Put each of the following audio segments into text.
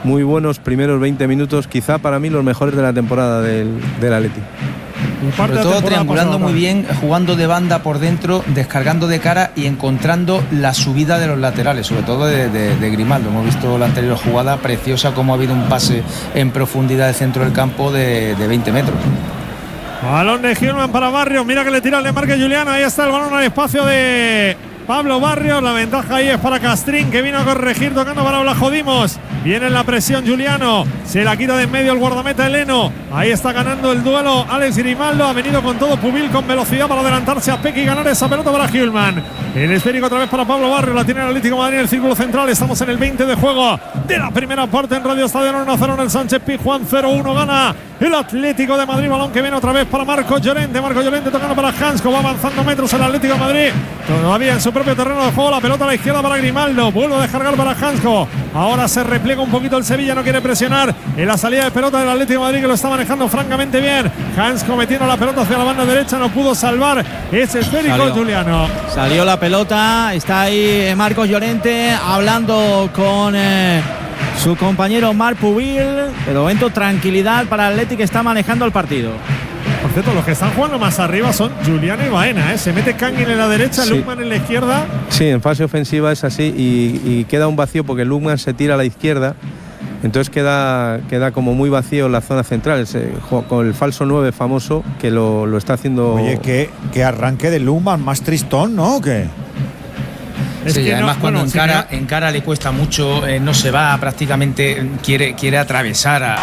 muy buenos primeros 20 minutos, quizá para mí los mejores de la temporada del Atleti. Sobre todo triangulando muy bien, jugando de banda por dentro, descargando de cara y encontrando la subida de los laterales, sobre todo de Grimaldo. Hemos visto la anterior jugada preciosa, como ha habido un pase en profundidad del centro del campo de 20 metros. Balón de Gilman para Barrios, mira que le tira el de Marque Juliano, ahí está el balón al espacio de Pablo Barrios, la ventaja ahí es para Castrín, que vino a corregir tocando para Blajo Dimos. Viene en la presión Juliano, se la quita de en medio el guardameta Eleno. Ahí está ganando el duelo Alex Grimaldo, ha venido con todo Pubil con velocidad para adelantarse a Peque y ganar esa pelota para Gilman. El esférico otra vez para Pablo Barrios, la tiene el Atlético de Madrid en el círculo central. Estamos en el 20 de juego de la primera parte en Radio Estadio 1-0 en el Sánchez Pizjuán, 0-1 gana el Atlético de Madrid. Balón que viene otra vez para Marcos Llorente, tocando para Hansko, va avanzando metros el Atlético de Madrid, todavía en su propio terreno de juego, la pelota a la izquierda para Grimaldo, vuelve a descargar para Hansko, ahora se repliega un poquito el Sevilla, no quiere presionar en la salida de pelota del Atlético de Madrid, que lo está manejando francamente bien. Hansko metiendo la pelota hacia la banda derecha, no pudo salvar ese esférico. Juliano, salió la pelota, está ahí Marcos Llorente hablando con su compañero Marc Pubil. De momento tranquilidad para el Atleti, que está manejando el partido. Por cierto, los que están jugando más arriba son Juliano y Baena, Se mete Kangin en la derecha, sí. Lukman en la izquierda. Sí, en fase ofensiva es así y queda un vacío porque Lukman se tira a la izquierda. Entonces queda como muy vacío la zona central, con el falso 9 famoso que lo está haciendo. Oye, que arranque de Lukman más tristón, ¿no? ¿O qué? Sí, que además cuando encara le cuesta mucho, no se va prácticamente, quiere atravesar a...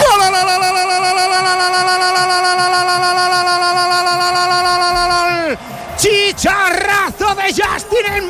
¡Chicharrazo de Justin en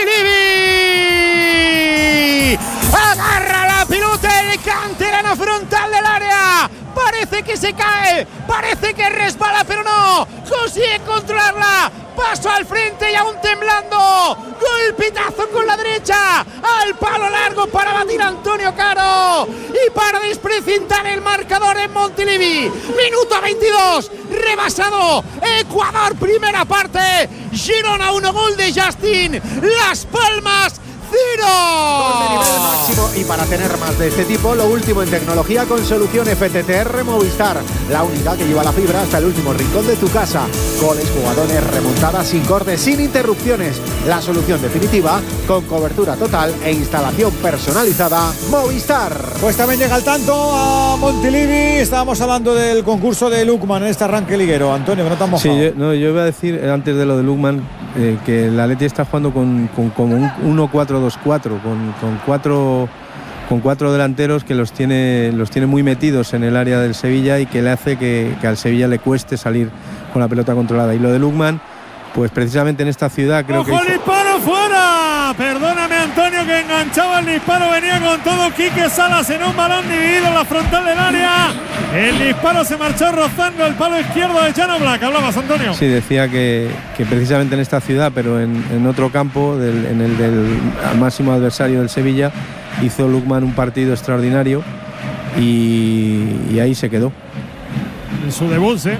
Montilivi! ¡Agarra la pelota el canterano frontal del área! Parece que se cae, parece que resbala, pero no, consigue controlarla. Paso al frente y aún temblando. Golpetazo con la derecha al palo largo para batir a Antonio Caro y para desprecintar el marcador en Montilivi. Minuto 22, rebasado Ecuador, primera parte. Girona 1, gol de Justin. Las Palmas 0. Gol de nivel máximo, y para tener más de este tipo, lo último en tecnología con solución FTTR Movistar, la única que lleva la fibra hasta el último rincón de tu casa. Goles, jugadores, remontadas sin cortes, sin interrupciones. La solución definitiva con cobertura total e instalación personalizada Movistar. Pues también llega al tanto a Montilivi. Estábamos hablando del concurso de Lukman en este arranque liguero. Antonio, que no te has mojado. Sí, yo iba a decir antes de lo de Lukman que el Atleti está jugando con un 1-4-2-4, con cuatro delanteros que los tiene muy metidos en el área del Sevilla y que le hace que al Sevilla le cueste salir con la pelota controlada. Y lo de Lukman, pues precisamente en esta ciudad creo que... ¡Ojo, el disparo fuera! Perdóname, Antonio, que enganchaba el disparo, venía con todo Quique Salas en un balón dividido en la frontal del área. El disparo se marchó rozando el palo izquierdo de Jan Oblak. ¿Hablabas, Antonio? Sí, decía que precisamente en esta ciudad, pero en otro campo, en el del máximo adversario del Sevilla, hizo Lukman un partido extraordinario y ahí se quedó. En su debut, ¿sí?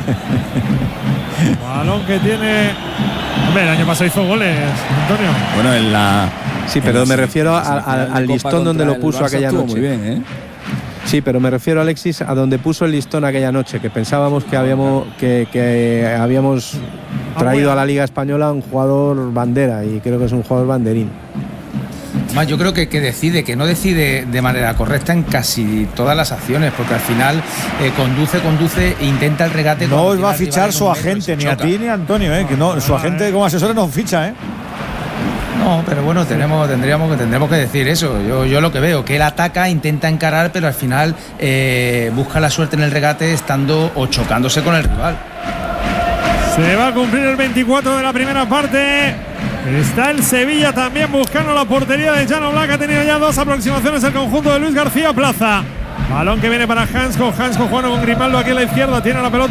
Balón que tiene... Hombre, el año pasado hizo goles, Antonio. Bueno, en la... Sí, pero me refiero al listón donde lo puso aquella noche. Muy bien, ¿eh? Sí, pero me refiero, Alexis, a donde puso el listón aquella noche, que pensábamos que habíamos traído a la Liga Española un jugador bandera, y creo que es un jugador banderín. Más, yo creo que no decide de manera correcta en casi todas las acciones, porque al final conduce e intenta el regate. No os va a fichar su agente, ni a ti ni a Antonio, que no, su agente como asesor no ficha, No, pero bueno, tendremos que decir eso. Yo lo que veo, que él ataca, intenta encarar, pero al final busca la suerte en el regate estando o chocándose con el rival. Se va a cumplir el 24 de la primera parte. Está el Sevilla también buscando la portería de Jan Oblak. Ha tenido ya dos aproximaciones el conjunto de Luis García Plaza. Balón que viene para Hansko jugando con Grimaldo aquí a la izquierda. Tiene la pelota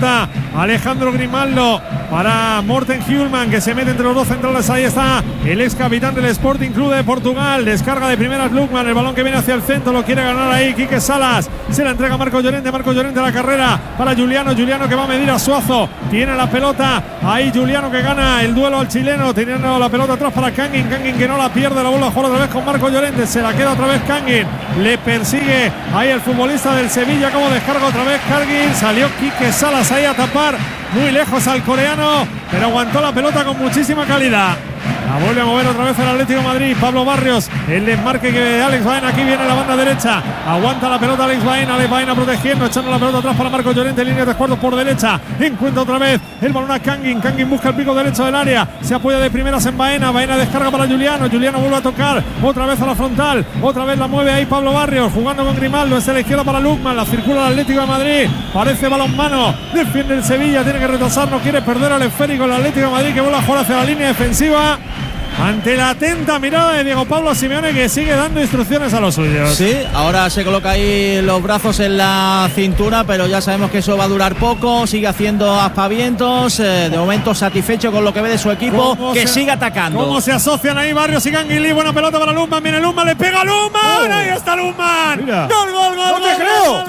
Alejandro Grimaldo para Morten Hjulmand, que se mete entre los dos centrales. Ahí está el ex capitán del Sporting Club de Portugal. Descarga de primeras Lukman, el balón que viene hacia el centro, lo quiere ganar ahí Quique Salas. Se la entrega Marcos Llorente a la carrera para Juliano que va a medir a Suazo. Tiene la pelota ahí Juliano, que gana el duelo al chileno, teniendo la pelota atrás para Kangin que no la pierde, la vuelve a jugar otra vez con Marcos Llorente. Se la queda otra vez Kangin, le persigue ahí el futbolista del Sevilla, como descarga otra vez Kangin. Salió Quique Salas ahí a tapar muy lejos al coreano, pero aguantó la pelota con muchísima calidad. La vuelve a mover otra vez el Atlético de Madrid. Pablo Barrios, el desmarque que Alex Baena, aquí viene la banda derecha, aguanta la pelota Alex Baena protegiendo, echando la pelota atrás para Marcos Llorente, línea de 3/4 por derecha, encuentra otra vez el balón a Kangin busca el pico derecho del área, se apoya de primeras en Baena descarga para Juliano vuelve a tocar otra vez a la frontal, otra vez la mueve ahí Pablo Barrios, jugando con Grimaldo, es la izquierda para Lukman, la circula el Atlético de Madrid, parece balonmano, defiende el Sevilla, tiene que retrasar, no quiere perder al esférico el Atlético de Madrid, que vuelve a jugar hacia la línea defensiva, ante la atenta mirada de Diego Pablo Simeone, que sigue dando instrucciones a los suyos. Sí, ahora se coloca ahí los brazos en la cintura, pero ya sabemos que eso va a durar poco. Sigue haciendo aspavientos, de momento satisfecho con lo que ve de su equipo, que sigue atacando. ¿Cómo se asocian ahí Barrios y Canguilí? Buena pelota para Lukman, viene Lukman, le pega a Lukman, ahí está Lukman. Mira. Gol, ¡No te creo!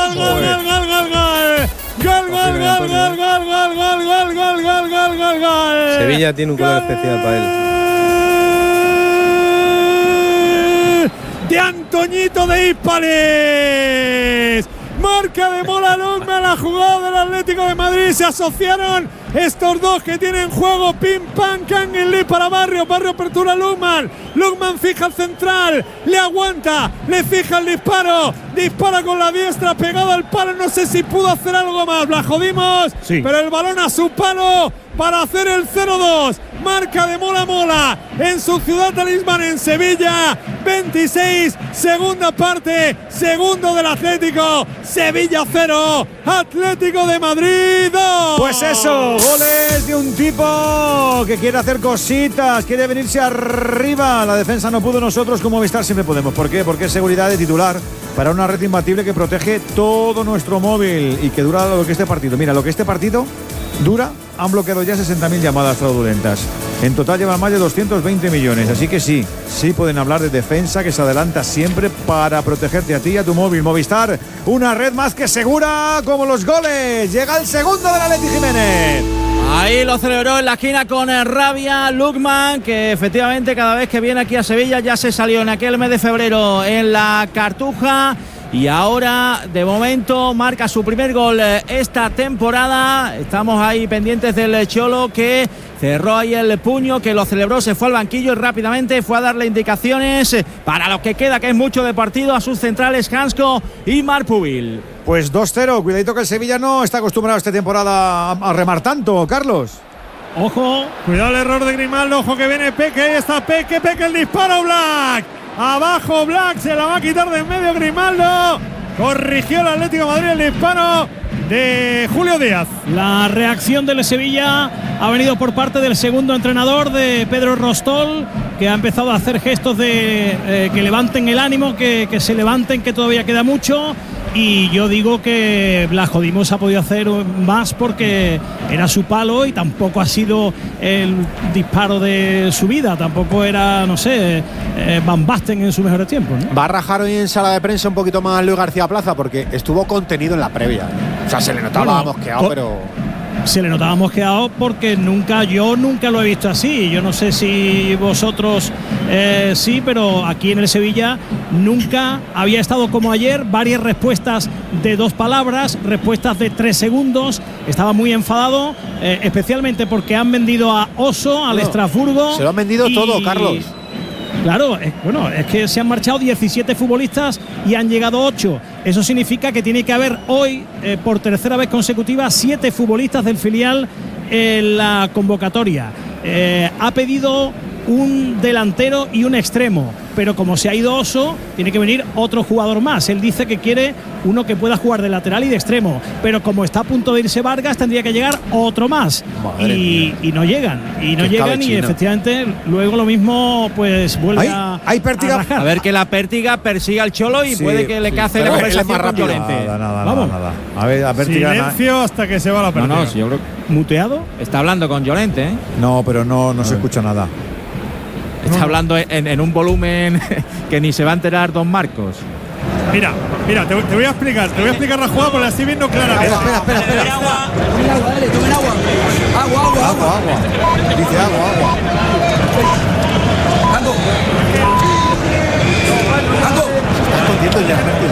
Gol. Sevilla tiene un color especial para él. De Antoñito de Hispales. Marca de Mola Lukman, la jugada del Atlético de Madrid. Se asociaron estos dos que tienen juego. Pim pam, Canguilí para Barrio apertura Lukman. Lukman fija el central, le aguanta, le fija el disparo, dispara con la diestra pegado al palo. No sé si pudo hacer algo más, la jodimos, sí, pero el balón a su palo para hacer el 0-2. Marca de Mola en su ciudad talismán, en Sevilla. 26, segunda parte, segundo del Atlético. Sevilla 0, Atlético de Madrid 2. Pues eso, goles de un tipo que quiere hacer cositas, quiere venirse arriba. La defensa no pudo, nosotros como Movistar siempre podemos. ¿Por qué? Porque es seguridad de titular para una red imbatible que protege todo nuestro móvil y que dura lo que este partido. Mira, lo que este partido dura, han bloqueado ya 60.000 llamadas fraudulentas. En total llevan más de 220 millones. Así que sí pueden hablar de defensa que se adelanta siempre para protegerte a ti y a tu móvil. Movistar, una red más que segura como los goles. Llega el segundo del Atleti Jiménez. Ahí lo celebró en la esquina con rabia Lukman, que efectivamente cada vez que viene aquí a Sevilla ya se salió en aquel mes de febrero en la Cartuja. Y ahora, de momento, marca su primer gol esta temporada. Estamos ahí pendientes del Cholo, que cerró ahí el puño, que lo celebró, se fue al banquillo y rápidamente fue a darle indicaciones para lo que queda, que es mucho de partido, a sus centrales Hansko y Marpubil. Pues 2-0, cuidadito que el Sevilla no está acostumbrado esta temporada a remar tanto, Carlos. Ojo, cuidado el error de Grimaldo, ojo que viene Peque, ahí está Peque el disparo, Black. Abajo Black, se la va a quitar de en medio Grimaldo. Corrigió el Atlético de Madrid el disparo de Julio Díaz. La reacción del Sevilla ha venido por parte del segundo entrenador, de Pedro Rostol, que ha empezado a hacer gestos de que levanten el ánimo, que se levanten, que todavía queda mucho. Y yo digo que Blajodimos ha podido hacer más porque era su palo y tampoco ha sido el disparo de su vida. Tampoco era, no sé, Van Basten en sus mejores tiempos, ¿no? Va a rajar hoy en sala de prensa un poquito más Luis García Plaza porque estuvo contenido en la previa. O sea, se le notaba mosqueado, pero... Se le notaba mosqueado porque yo nunca lo he visto así. Yo no sé si vosotros sí, pero aquí en el Sevilla nunca había estado como ayer. Varias respuestas de 2 palabras, respuestas de 3 segundos. Estaba muy enfadado, especialmente porque han vendido a Oso, al Estrasburgo. Se lo han vendido todo, Carlos. Claro, es que se han marchado 17 futbolistas y han llegado 8. Eso significa que tiene que haber hoy, por tercera vez consecutiva, 7 futbolistas del filial en la convocatoria. Ha pedido un delantero y un extremo. pero como se ha ido Oso, tiene que venir otro jugador más. Él dice que quiere uno que pueda jugar de lateral y de extremo, pero como está a punto de irse Vargas, tendría que llegar otro más. Y no llegan, y efectivamente luego lo mismo pues vuelve hay Pértiga. a ver que la Pértiga persiga al Cholo y puede que le case la conversación con Llorente. Nada. A ver, a Pértiga. Silencio hasta que se va la Pértiga. No, si yo creo muteado. Está hablando con Llorente, ¿eh? No, pero no se escucha nada. Está hablando en un volumen que ni se va a enterar don Marcos. Mira, te voy a explicar la jugada porque la estoy viendo claramente. Espera. Tomen agua, dale, tomen agua. Agua. Dice agua. Ando. Está escondiendo ya,